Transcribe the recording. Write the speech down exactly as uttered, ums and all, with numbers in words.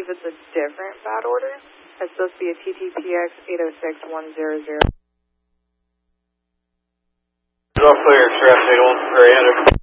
believe it's a different bad order. It's supposed to be a T T P X eight oh six one hundred. All clear, express eight oh one for Andrew.